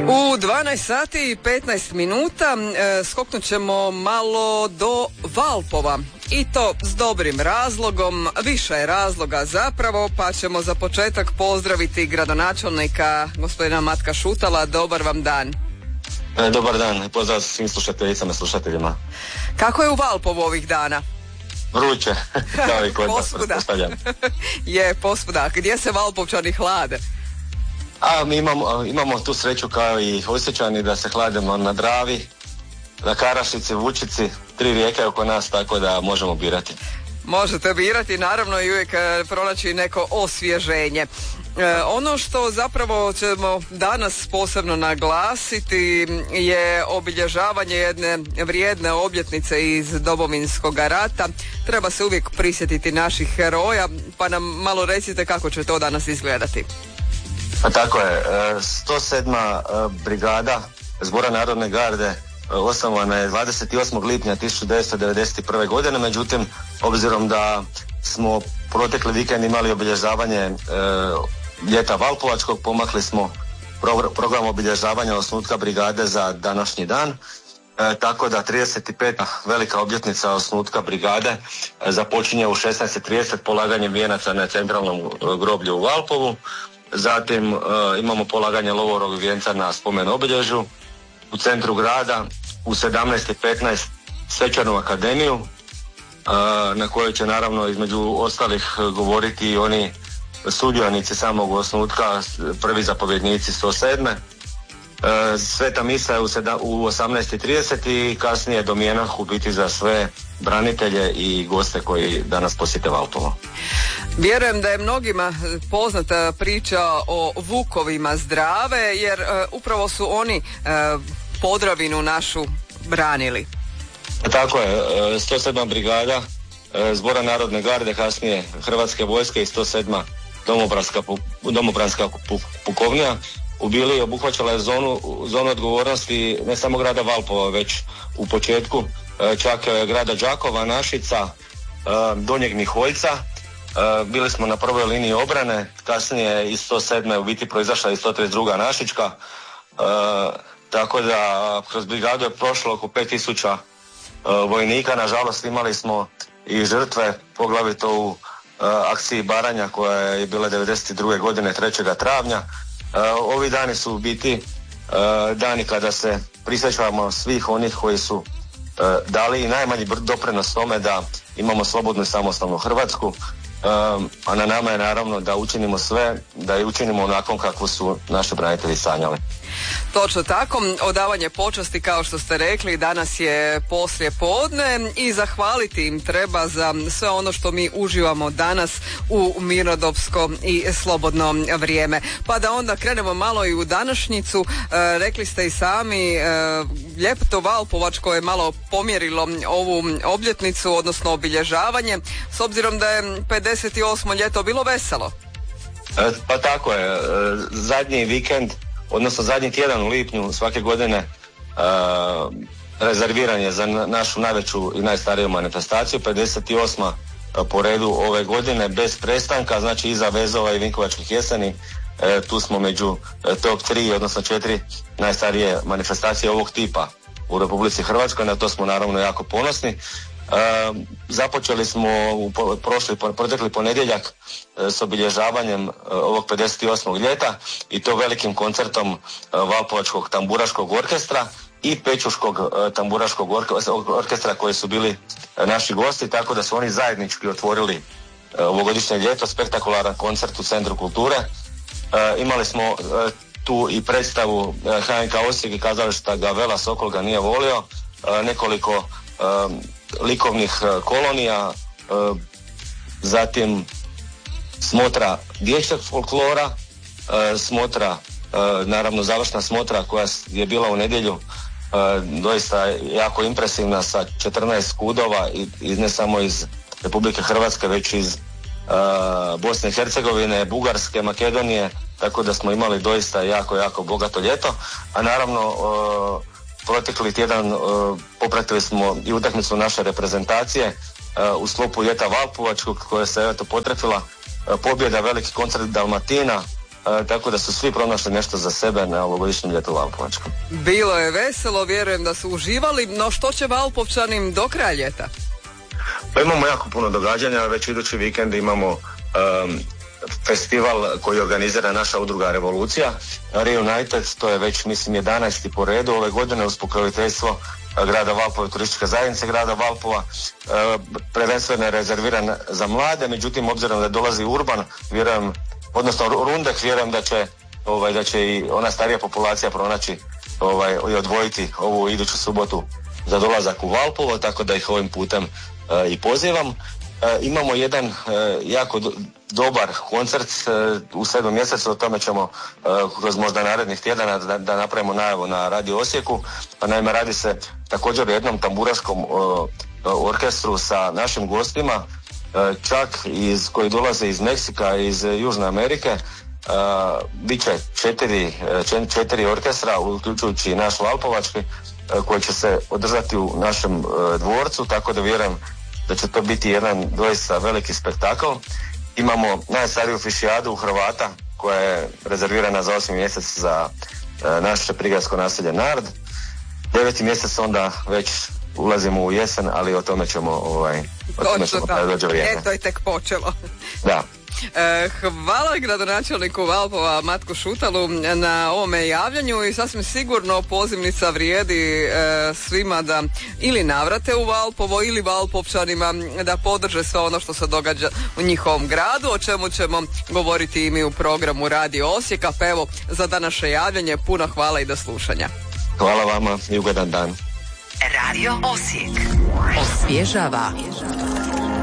U 12 sati i 15 minuta skoknut ćemo malo do Valpova. I to s dobrim razlogom, više je razloga zapravo, pa ćemo za početak pozdraviti gradonačelnika gospodina Matka Šutala. Dobar vam dan. Dobar dan, pozdrav svim slušateljicama i slušateljima. Kako je u Valpovu ovih dana? Vruće, kao i kod nas, pretpostavljam. Je, posvuda. Gdje se Valpovčani hlade? A mi imamo tu sreću kao i Osječani da se hladimo na Dravi, na Karašici, Vučici, 3 rijeke oko nas, tako da možemo birati. Možete birati, naravno, i uvijek pronaći neko osvježenje. Ono što zapravo ćemo danas posebno naglasiti je obilježavanje jedne vrijedne obljetnice iz Domovinskog rata. Treba se uvijek prisjetiti naših heroja, pa nam malo recite kako će to danas izgledati. Pa tako je, 107. brigada Zbora narodne garde osnovana je 28. lipnja 1991. godine, međutim, obzirom da smo protekli vikend imali obilježavanje ljeta Valpovačkog, pomakli smo program obilježavanja osnutka brigade za današnji dan, tako da 35. velika obljetnica osnutka brigade započinje u 16:30 polaganjem vijenaca na centralnom groblju u Valpovu. Zatim imamo polaganje lovorovog vijenca na spomen obilježju u centru grada, u 17:15 svečanu akademiju na kojoj će naravno između ostalih govoriti i oni sudionici samog osnutka, prvi zapovjednici 107. Sveta misa je u 18:30 i kasnije domjenak u biti za sve branitelje i goste koji danas posjete Valpovo. Vjerujem da je mnogima poznata priča o vukovima Zdrave, jer upravo su oni Podravinu našu branili. Tako je, 107. brigada Zbora narodne garde, kasnije Hrvatske vojske i 107. domobranska pukovnija ubili obuhvaćala je zonu odgovornosti ne samo grada Valpova, već u početku čak grada Đakova, Našica, Donjeg Miholjca. Bili smo na prvoj liniji obrane, kasnije iz 107. u biti proizašla i 132. Našička, tako da kroz brigadu je prošlo oko 5000 vojnika. Nažalost imali smo i žrtve, poglavito u akciji Baranja koja je bila 92. godine 3. travnja. Ovi dani su u biti dani kada se prisjećamo svih onih koji su dali i najmanji doprinos tome da imamo slobodnu i samostalnu Hrvatsku, a na nama je naravno da učinimo sve, da je učinimo onako kako su naši branitelji sanjali. Točno tako, odavanje počasti kao što ste rekli, danas je poslije podne i zahvaliti im treba za sve ono što mi uživamo danas u mirnodopsko i slobodno vrijeme. Pa da onda krenemo malo i u današnjicu. Rekli ste i sami, ljeto Valpovačko je malo pomjerilo ovu obljetnicu, odnosno obilježavanje, s obzirom da je 58. ljeto bilo veselo. Pa tako je, zadnji vikend, odnosno zadnji tjedan u lipnju svake godine rezerviran je za našu najveću i najstariju manifestaciju, 58. po redu ove godine, bez prestanka, znači iza Vezova i Vinkovačkih jeseni. Tu smo među top 3, odnosno 4 najstarije manifestacije ovog tipa u Republici Hrvatskoj, na to smo naravno jako ponosni. Započeli smo protekli ponedjeljak s obilježavanjem ovog 58. ljeta i to velikim koncertom Valpovačkog tamburaškog orkestra i Pečuškog tamburaškog orkestra koji su bili naši gosti, tako da su oni zajednički otvorili ovogodišnje ljeto, spektakularan koncert u Centru kulture. Imali smo tu i predstavu HNK Osijek i kazališta Gavela Sokol ga nije volio, nekoliko likovnih kolonija, zatim smotra dječjeg folklora, smotra, naravno završna smotra koja je bila u nedjelju, doista jako impresivna sa 14 kudova i ne samo iz Republike Hrvatske, već iz Bosne i Hercegovine, Bugarske, Makedonije, tako da smo imali doista jako bogato ljeto, a naravno protekli tjedan popratili smo i utakmicu naše reprezentacije u sklopu ljeta Valpovačkog koja se potrefila pobjeda, veliki koncert Dalmatina tako da su svi pronašli nešto za sebe na ovogodišnjem ljetu Valpovačkom. Bilo je veselo, vjerujem da su uživali, no što će Valpovčanim do kraja ljeta? Pa imamo jako puno događanja, već idući vikend imamo festival koji organizira naša udruga Revolucija, Reunited, to je već mislim 11. po redu ove godine uz pokroviteljstvo grada Valpova i turističke zajednice grada Valpova. Prvenstveno je rezerviran za mlade, međutim obzirom da dolazi Urban, vjerujem, odnosno Rundek, vjerujem da će i ona starija populacija pronaći i odvojiti ovu iduću subotu za dolazak u Valpovo, tako da ih ovim putem i pozivam. Imamo jedan jako dobar koncert u 7. mjesecu, o tome ćemo kroz možda narednih tjedana da napravimo najavu na Radio Osijeku. Naime, radi se također o jednom tamburaškom orkestru sa našim gostima, čak koji dolaze iz Meksika, iz Južne Amerike. Biće četiri orkestra, uključujući i naš Valpovački, koji će se održati u našem dvorcu, tako da vjerujem da će to biti jedan doista veliki spektakl. Imamo najstariju fišijadu Hrvata koja je rezervirana za 8. mjesec za naše prigradsko naselje Nard. 9. mjesec onda već ulazimo u jesen, ali o tome ćemo kada dođe vrijeme. To je tek počelo. Da. Hvala gradonačelniku Valpova Matku Šutalu na ovome javljanju i sasvim sigurno pozivnica vrijedi svima da ili navrate u Valpovo ili Valpovčanima da podrže sve ono što se događa u njihovom gradu, o čemu ćemo govoriti i mi u programu Radio Osijeka. Pa evo, za današnje javljanje puno hvala i do slušanja. Hvala vama i ugodan dan. Radio Osijek osvježava